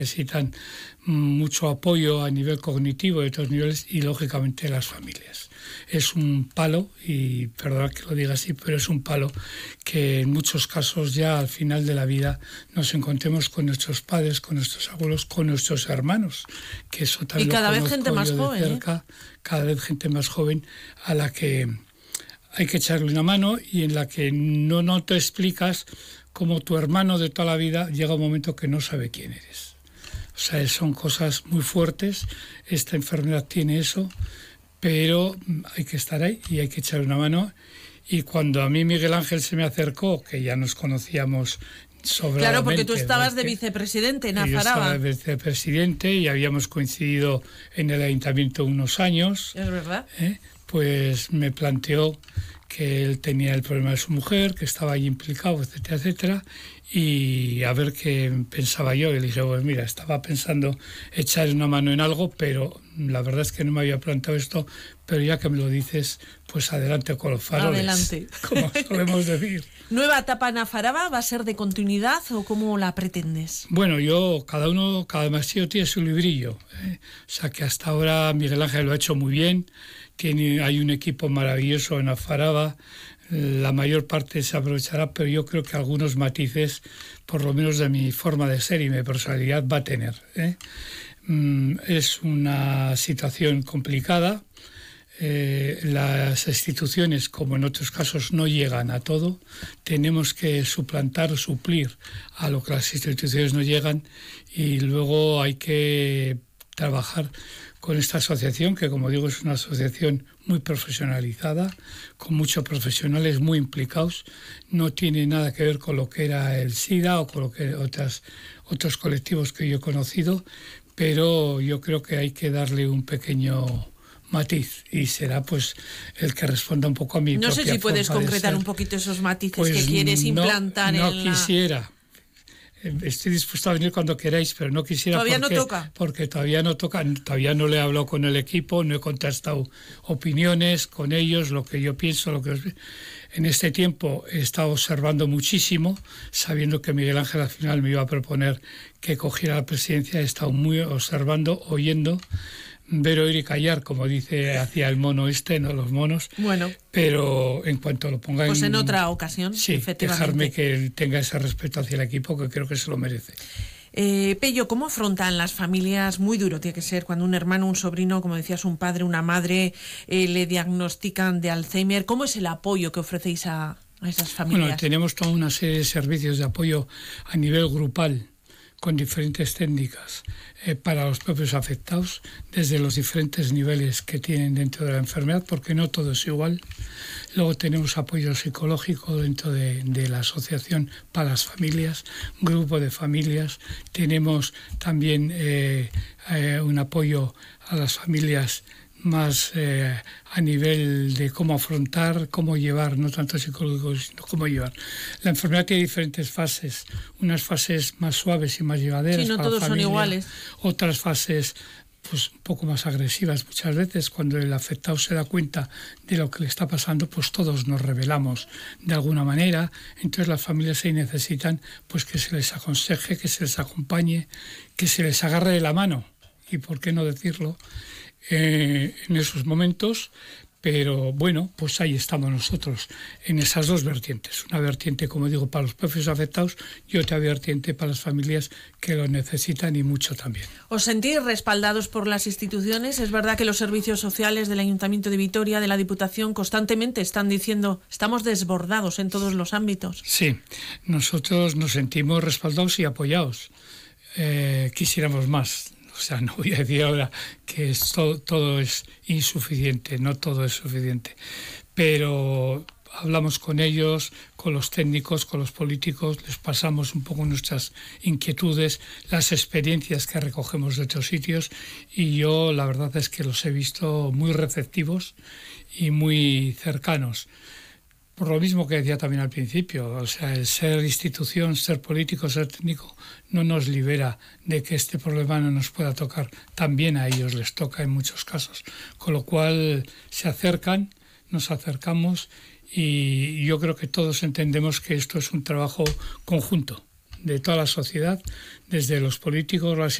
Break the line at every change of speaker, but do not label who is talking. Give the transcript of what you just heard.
necesitan mucho apoyo a nivel cognitivo de todos niveles y lógicamente las familias. Es un palo, y perdonad que lo diga así, pero es un palo que en muchos casos ya al final de la vida nos encontremos con nuestros padres, con nuestros abuelos, con nuestros hermanos, que eso también
y cada
lo
vez gente más joven,
cerca, cada vez gente más joven a la que hay que echarle una mano y en la que no te explicas cómo tu hermano de toda la vida llega un momento que no sabe quién eres. O sea, son cosas muy fuertes. Esta enfermedad tiene eso, pero hay que estar ahí y hay que echarle una mano. Y cuando a mí Miguel Ángel se me acercó, que ya nos conocíamos sobradamente.
Claro, porque tú estabas de vicepresidente en Afaraba. Yo
estaba de vicepresidente y habíamos coincidido en el ayuntamiento unos años.
Es verdad.
Pues me planteó que él tenía el problema de su mujer, que estaba ahí implicado, etcétera, etcétera, y a ver qué pensaba yo. Y le dije, pues mira, estaba pensando echar una mano en algo, pero la verdad es que no me había planteado esto, pero ya que me lo dices, pues adelante con los faroles.
Adelante.
Como solemos decir.
¿Nueva etapa en Afaraba va a ser de continuidad o cómo la pretendes?
Bueno, cada maestrillo tiene su librillo. O sea que hasta ahora Miguel Ángel lo ha hecho muy bien. Hay un equipo maravilloso en Afaraba, la mayor parte se aprovechará, pero yo creo que algunos matices, por lo menos de mi forma de ser y mi personalidad, va a tener. Es una situación complicada, las instituciones, como en otros casos, no llegan a todo, tenemos que suplantar o suplir a lo que las instituciones no llegan y luego hay que trabajar con esta asociación, que como digo es una asociación muy profesionalizada, con muchos profesionales muy implicados, no tiene nada que ver con lo que era el SIDA o con lo que otros colectivos que yo he conocido, pero yo creo que hay que darle un pequeño matiz y será pues el que responda un poco a mi propia forma de ser.
No sé si puedes concretar un poquito esos matices que quieres implantar
no quisiera. Estoy dispuesto a venir cuando queráis, pero no quisiera porque todavía no toca, todavía no le he hablado con el equipo, no he contrastado opiniones con ellos, lo que yo pienso, en este tiempo he estado observando muchísimo, sabiendo que Miguel Ángel al final me iba a proponer que cogiera la presidencia, he estado muy observando, oyendo, ver, oír y callar, como dice hacia el mono no los monos.
Bueno.
Pero en cuanto lo ponga
pues en otra ocasión,
sí,
efectivamente.
Dejarme que tenga ese respeto hacia el equipo, que creo que se lo merece.
Pello, ¿cómo afrontan las familias? Muy duro tiene que ser cuando un hermano, un sobrino, como decías, un padre, una madre, le diagnostican de Alzheimer. ¿Cómo es el apoyo que ofrecéis a esas familias?
Bueno, tenemos toda una serie de servicios de apoyo a nivel grupal, con diferentes técnicas para los propios afectados, desde los diferentes niveles que tienen dentro de la enfermedad, porque no todo es igual. Luego tenemos apoyo psicológico dentro de la asociación para las familias, grupo de familias. Tenemos también un apoyo a las familias más a nivel de cómo afrontar, cómo llevar, no tanto psicológico, sino cómo llevar. La enfermedad tiene diferentes fases, unas fases más suaves y más llevaderas.
Sí, no
para
todos
la familia,
son iguales.
Otras fases pues un poco más agresivas. Muchas veces cuando el afectado se da cuenta de lo que le está pasando, pues todos nos rebelamos de alguna manera. Entonces las familias ahí necesitan pues que se les aconseje, que se les acompañe, que se les agarre de la mano, y por qué no decirlo, en esos momentos, pero bueno, pues ahí estamos nosotros, en esas dos vertientes. Una vertiente, como digo, para los propios afectados y otra vertiente para las familias que lo necesitan y mucho también.
¿Os sentís respaldados por las instituciones? Es verdad que los servicios sociales del Ayuntamiento de Vitoria, de la Diputación, constantemente están diciendo estamos desbordados en todos los ámbitos.
Sí, nosotros nos sentimos respaldados y apoyados. Quisiéramos más. O sea, no voy a decir ahora que todo es insuficiente, no todo es suficiente, pero hablamos con ellos, con los técnicos, con los políticos, les pasamos un poco nuestras inquietudes, las experiencias que recogemos de otros sitios, y yo la verdad es que los he visto muy receptivos y muy cercanos. Por lo mismo que decía también al principio, o sea, el ser institución, ser político, ser técnico, no nos libera de que este problema no nos pueda tocar. También a ellos les toca en muchos casos. Con lo cual se acercan, nos acercamos, y yo creo que todos entendemos que esto es un trabajo conjunto de toda la sociedad, desde los políticos, las